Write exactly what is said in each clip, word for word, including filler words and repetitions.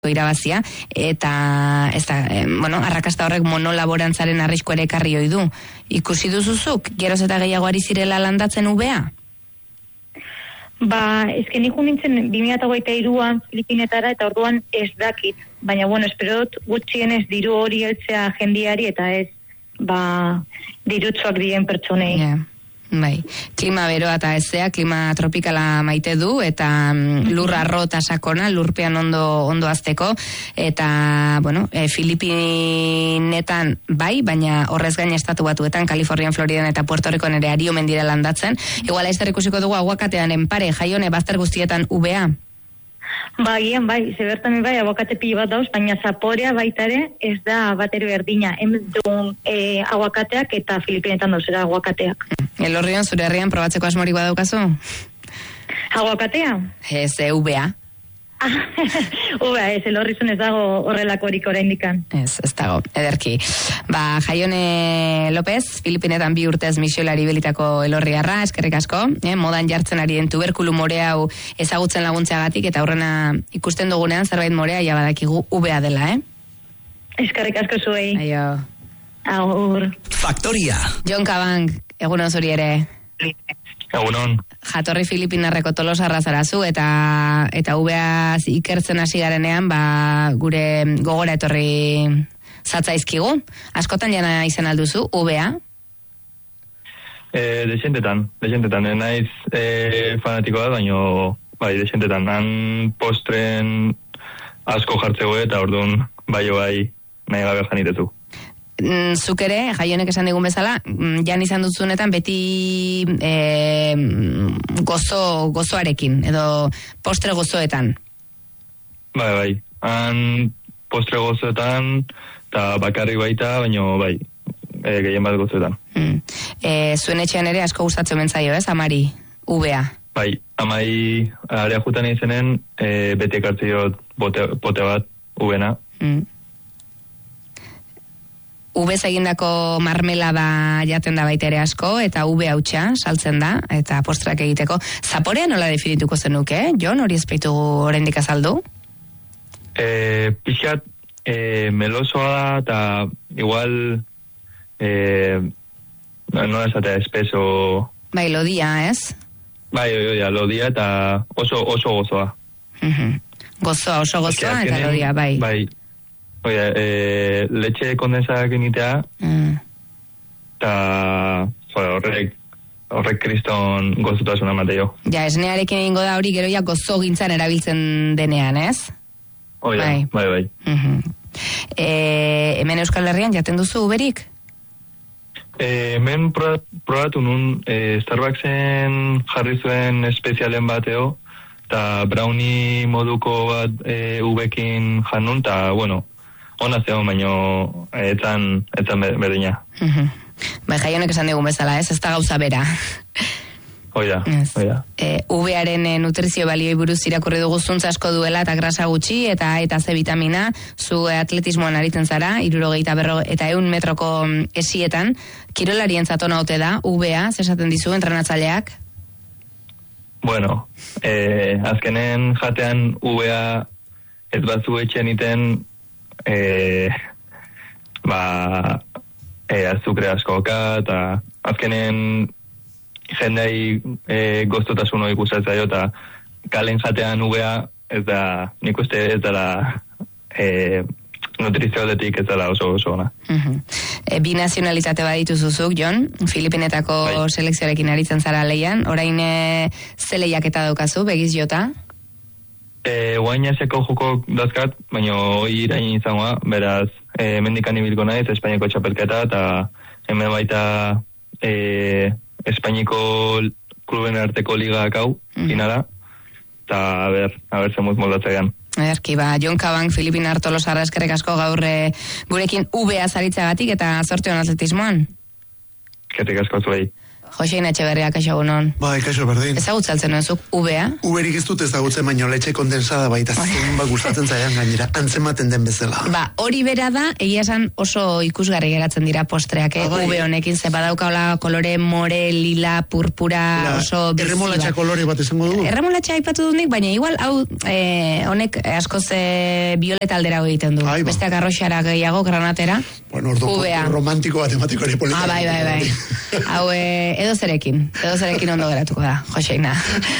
irabazia, eta ez da, eh, bueno, arrakasta horrek monolaborantzaren arrisku ere ekarri ohi du. Ikusi duzuzuk, geroz eta gehiago ari zirela landatzen U B A? Ba, ezken niku nintzen bi mila hogeita hiruan Filipinetara eta orduan ez dakit. Baina, bueno, espero dut gutxienez diru hori heltzea jendiari eta ez, ba, dirutsuak dien pertsonei. Yeah. Bai, klima beroa eta ezea, klima tropikala maite du, eta mm, lur arro eta sakona, lurpean ondo, ondo azteko, eta, bueno, e, Filipinetan bai, baina horrez gain estatu batuetan, Kalifornian, Floridan eta Puerto Ricoan ere ari omen dira landatzen. Igual aizter ikusiko dugu aguakatearen pare, Jaione, bazter guztietan U B A? Ba, gian, bai, zebertan bai, aguakate pilo bat dauz, baina Zaporea baita ere ez da bateri berdina. Hemen duen e, aguakateak eta Filipinetan dauzera aguakateak. Elorrion, zure herrian probatzeko asmorik badaukazu? Aguakatea? Ez, e, U B A. U B A, ez, Elorrizun ez dago horrelakorik oraindikan. Ez, ez dago, ederki. Ba, Jaione López, Filipinetan bi urtez misiolari belitako elorriarra, eskerrik asko, eh, modan jartzen ari den tuberkulu more hau ezagutzen laguntzeagatik, eta aurrena ikusten dugunean zerbait morea ja badakigu U B A dela, eh? Eskerrik asko zuei. Aio. Agur. Faktoria. Jon Kabang, egunon zuri ere. Egunon. Jatorri Filipinarreko Tolosarra zarazu, eta eta U B A ikertzen hasi garenean, ba, gure gogora etorri zatzaizkigu. Askotan jana izan alduzu, U B A? Eh, desentetan, desentetan, naiz eh, fanatikoa, baino, bai, desentetan, han postren asko jartzego eta orduan, bai, bai, nahi gabe janitetu. Zuk ere, Jaionek esan digun bezala, jan izan dutzunetan beti e, gozo, gozoarekin, edo postre gozoetan. Bai, bai, han postre gozoetan, eta bakarrik baita, baino, bai, e, gehien bat gozoetan. Mm. E, zuen etxean ere asko gustatzen mentzaio, ez, amari, U B A? Bai, amai area jutan izenen, e, beti ekartzio bote, bote bat, U B A. Mm. Ubez egindako marmelada jaten da baita ere asko, eta ube hautsa saltzen da, eta postrak egiteko. Zaporea nola definituko zenuke, Jon, hori espeitu oraindik azaldu? E, pixat, e, melosoa da, eta igual, e, no esatea espeso... Bai, lodia, ez? Bai, oi, oi, lodia, eta oso, oso gozoa. Uh-huh. Gozoa, oso gozoa, eta lodia, bai. Bai. Oia, e, letxe kondensak initea, mm. eta horrek, horrek kriston gozotasuna mateo. Ja, esnearekin egingo da hori gero ja gozo gintzan erabiltzen denean, ez? Oia, bai, bai. bai. Uh-huh. E, hemen Euskal Herrian jaten duzu uberik? E, hemen probatu nun, e, Starbucksen jarri zuen espezialen bateo, eta brownie moduko bat e, ubekin janun, eta, bueno, ona zegoen, baino etzan, etzan berdina. Uh-huh. Bai, Jaionek esan digun bezala, ez? Ez da gauza bera. Oida, yes. oida. E, ubearen e, nutrizio balioi buruz irakurri dugu zuntza asko duela eta grasa gutxi eta eta C vitamina, zu atletismoan aritzen zara, hirurogeita berro eta ehun metroko esietan, kirolarien zatona ote da, U B A, zesaten dizu, entrenatzaileak? Bueno, eh, azkenen jatean U B A ez batzu etxen iten E, ba, e, azukre askoka, eta azkenen jendei e, goztotasun hori ikustatzaio, eta kalen jatean U B A ez da, nik uste ez dela e, nutrizioatetik ez dela oso oso ona. Uh-huh. E, bi nazionalitate baditu zuzuk, Jon, Filipinetako bai. Selekzioarekin aritzen zara leian, orain e, ze lehiaketa daukazu, begiz jota? E, Guainazeko joko dazkat, baina hori irain izangoa, beraz, e, mendikan ibilko naiz, Espainiako txapelketa, eta hemen baita e, Espainiako kluben arteko liga akau, mm. finala, eta a ber, a ber zemuz moldatzean. Erki, ba, Jon Kabang, Filipinar Tolosarra eskerrik asko gaur e, gurekin U B A zaritzagatik eta zorte hon atletismoan. Eskerrik asko zuei. Josein Etxeberria, kaixo egunon. Bai, kaixo berdin. Ezagutzaltzen nozuk, ubea? Uberik ez dut ezagutzen, baino letxe kondensada baita zen ba gustatzen zaian gainera, antzematen den bezala. Ba, hori bera da, egia esan oso ikusgarri geratzen dira postreak, eh? Ube honekin, ze badaukaula kolore more, lila, purpura, la, oso bizi. Erremolatxa kolore bat esango du? Erremolatxa aipatu dut nik, baina igual, hau, eh, honek askoz eh, violeta aldera egiten du. Ai, ba. Besteak arroxara gehiago, granatera. Bueno, ordo romantiko bat ematiko ere polita. Ah, bai, bai, bai. Hau, eh, edo zerekin, edo zerekin ondo geratuko da, Joseina.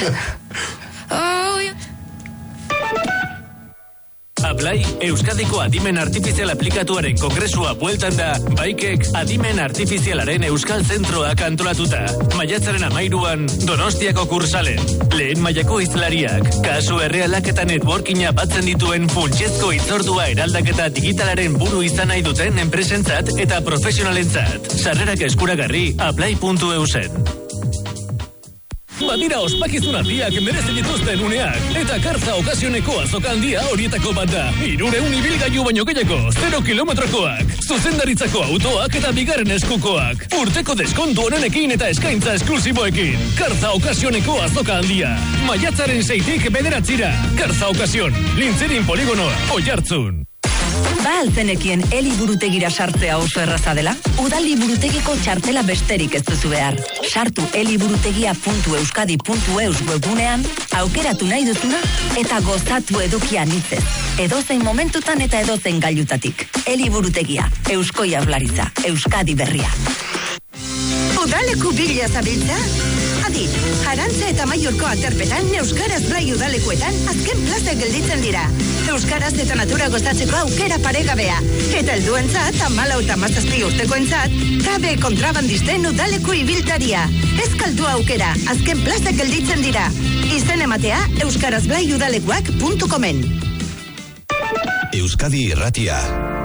Ablai, Euskadiko Adimen Artifizial aplikatuaren kongresua bueltan da, Baikek Adimen Artifizialaren Euskal Zentroak antolatuta. Maiatzaren amairuan, Donostiako kursalen. Lehen mailako izlariak, kasu errealak eta networkinga batzen dituen funtsezko itzordua eraldaketa digitalaren buru izan nahi duten enpresentzat eta profesionalentzat. Sarrerak eskuragarri, ablai puntu eusen. Badira ospakizun handiak merezen dituzten uneak, eta Karza okazioneko azoka handia horietako bat da. Hirurehun ibilgailu baino gehiago, zero kilometrokoak, zuzendaritzako autoak eta bigarren eskukoak. Urteko deskontu honenekin eta eskaintza esklusiboekin. Karza okazioneko azoka handia. Maiatzaren seitik bederatzira. Karza okazion, Lintzerin poligonoa, Oiartzun. Ba alzenekien eliburutegira sartzea oso erraza dela? Udal liburutegiko txartela besterik ez duzu behar. Sartu eliburutegia puntu euskadi puntu eus webgunean, aukeratu nahi duzuna, eta gozatu edukia nitzez. Edozein momentutan eta edozein gailutatik. Eliburutegia, Eusko Jaurlaritza, Euskadi berria. Udaleku bila zabiltza? Adi, Arantza eta Maiorko aterpetan Euskaraz Blai udalekuetan azken plaza gelditzen dira. Euskaraz eta natura gozatzeko aukera paregabea. Eta helduentzat, hamalau eta hamazazpi urtekoentzat, kabe kontrabandisten udaleku ibiltaria. Ez kaldu aukera, azken plaza gelditzen dira. Izen ematea, euskarazblaiudalekuak puntu comen. Euskadi Irratia.